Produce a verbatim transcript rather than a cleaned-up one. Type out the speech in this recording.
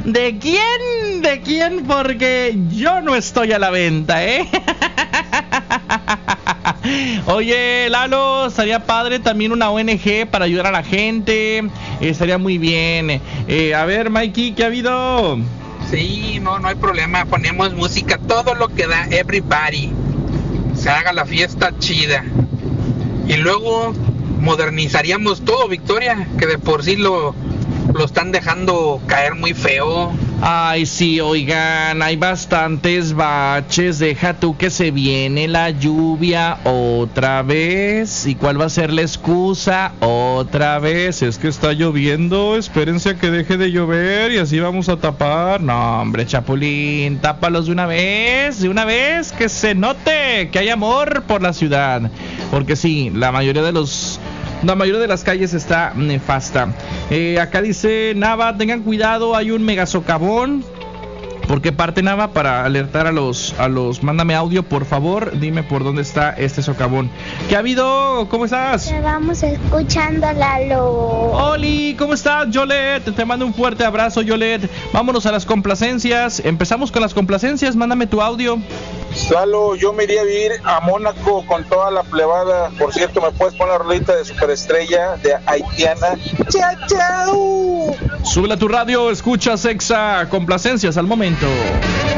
¿De quién? ¿De quién? Porque yo no estoy a la venta, ¿eh? Oye, Lalo, estaría padre también una O N G para ayudar a la gente. Eh, estaría muy bien. Eh, a ver, Mikey, ¿qué ha habido? Sí, no, no hay problema. Ponemos música, todo lo que da, everybody. Se haga la fiesta chida. Y luego modernizaríamos todo, Victoria, que de por sí lo, lo están dejando caer muy feo. Ay, sí, oigan, hay bastantes baches. Deja tú que se viene la lluvia otra vez. ¿Y cuál va a ser la excusa? Otra vez. Es que está lloviendo, espérense a que deje de llover y así vamos a tapar. No, hombre, Chapulín, tápalos de una vez, de una vez, que se note que hay amor por la ciudad. Porque sí, la mayoría de los... La mayoría de las calles está nefasta. Eh, acá dice Nava, tengan cuidado, hay un mega socavón. ¿Por qué parte, Nava? Para alertar a los, a los, mándame audio, por favor, dime por dónde está este socavón. ¿Qué ha habido? ¿Cómo estás? Te vamos escuchando, Lalo. Oli, ¿cómo estás, Yolet? Te mando un fuerte abrazo, Yolet. Vámonos a las complacencias. Empezamos con las complacencias, mándame tu audio. Lalo, yo me iría a vivir a Mónaco con toda la plebada. Por cierto, ¿me puedes poner la rolita de Superestrella de Haitiana? ¡Chao, chao! Súbela a tu radio, escucha Sexa, complacencias al momento.